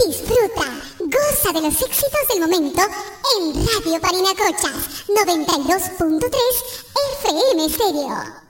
Disfruta, goza de los éxitos del momento en Radio Parinacochas 92.3 FM Stereo.